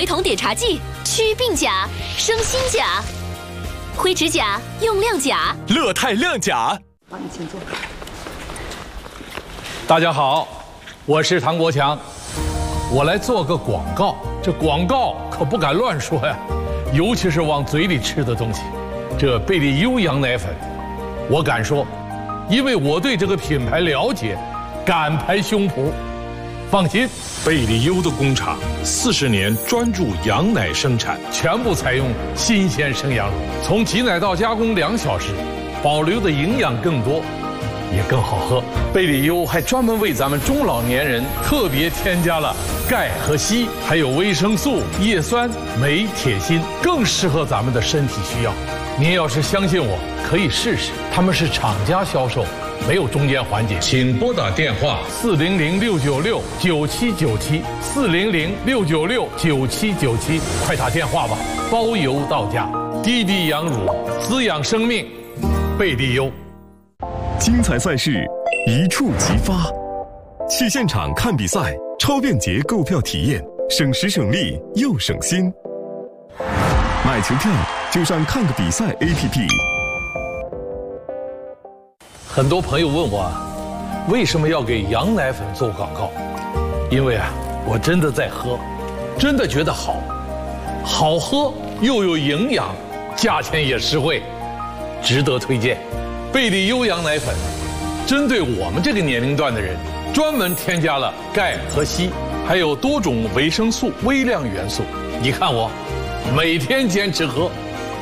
维酮碘茶剂，祛病甲，生新甲。灰指甲用亮甲， 乐泰亮甲。 好，你请坐。 大家好，我是唐国强，我来做个广告。这广告可不敢乱说呀，尤其是往嘴里吃的东西。这贝利优羊奶粉，我敢说，因为我对这个品牌了解，敢拍胸脯。放心， 贝利优的工厂40年专注羊奶生产， 全部采用新鲜生羊乳，从挤奶到加工2小时，保留的营养更多，也更好喝。贝利优还专门为咱们中老年人特别添加了钙和硒，还有维生素、叶酸、镁、铁、锌，更适合咱们的身体需要。您要是相信我，可以试试，他们是厂家销售。没有中间环节， 请拨打电话 400-696-9797，400-696-9797，快打电话吧，包邮到家。滴滴羊乳滋养生命，贝利优。 精彩赛事一触即发，去现场看比赛，超便捷购票体验，省时省力又省心。买球票就上看个比赛 APP。 很多朋友问我，为什么要给羊奶粉做广告？因为我真的在喝，真的觉得好，好喝又有营养，价钱也实惠，值得推荐。贝利优羊奶粉，针对我们这个年龄段的人，专门添加了钙和硒，还有多种维生素、微量元素。你看我，每天坚持喝。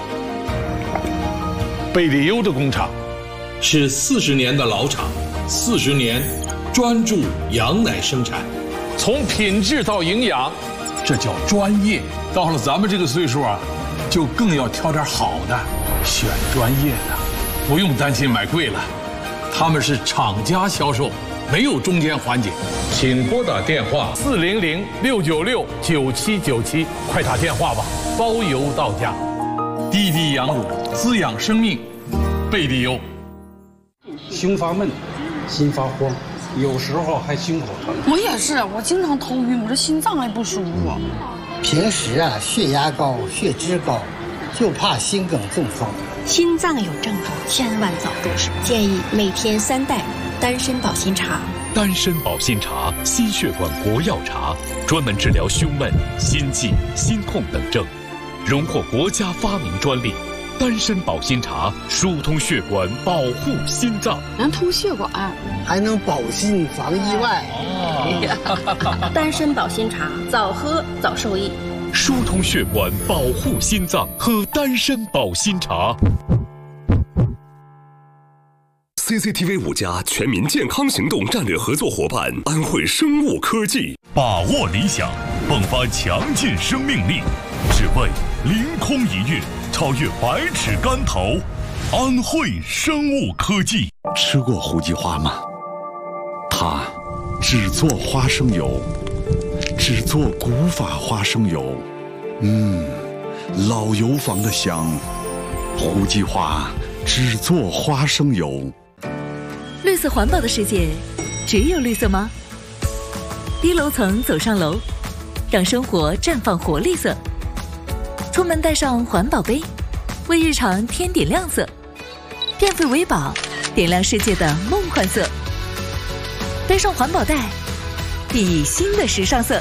贝利优的工厂是40年的老厂，40年专注羊奶生产， 从品质到营养，这叫专业。到了咱们这个岁数就更要挑点好的，选专业的，不用担心买贵了。他们是厂家销售，没有中间环节。 请拨打电话 400-696-9797，快打电话吧，包邮到家。滴滴羊乳滋养生命，贝利优。 胸发闷，心发慌，有时候还心口疼。 我也是，我经常头晕，我这心脏还不舒服。 平时血压高、血脂高，就怕心梗中风。 心脏有症状，千万早入手。建议每天3袋丹参保心茶。 丹参保心茶，心血管国药茶，专门治疗胸闷、心悸、心痛等症，荣获国家发明专利。丹参保心茶疏通血管，保护心脏， 能通血管， 还能保心防意外。 丹参保心茶，早喝早受益。 疏通血管，保护心脏，喝丹参保心茶。 CCTV 5家全民健康行动战略合作伙伴安慧生物科技， 把握理想，迸发强劲生命力，只为凌空一跃，超越百尺竿头。安慧生物科技。 吃过胡姬花吗？它只做花生油，只做古法花生油。老油坊的香。胡姬花只做花生油。 绿色环保的世界，只有绿色吗？低楼层走上楼，让生活绽放活力色。出门带上环保杯，为日常添点亮色。电费为宝，点亮世界的梦幻色。背上环保袋，熠熠新的时尚色。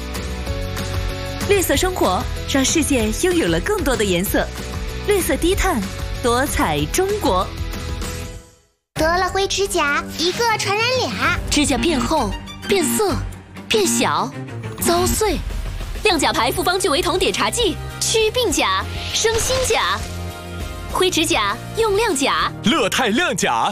绿色生活，让世界拥有了更多的颜色。绿色低碳，多彩中国。 得了灰指甲，一个传染俩， 指甲变厚、变色、变小、遭碎。亮甲牌复方聚维酮碘茶剂，祛病甲，生新甲。灰指甲用亮甲， 乐泰亮甲。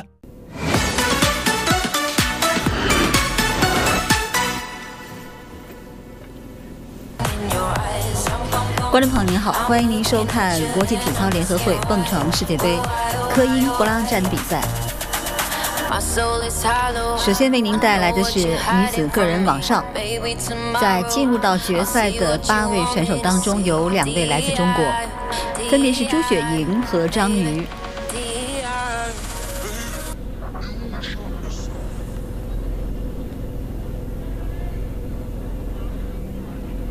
观众朋友您好，欢迎您收看国际体操联合会蹦床世界杯科英博拉站比赛。首先为您带来的是女子个人网上，在进入到决赛的8位选手当中，有2位来自中国，分别是朱雪莹和张瑜。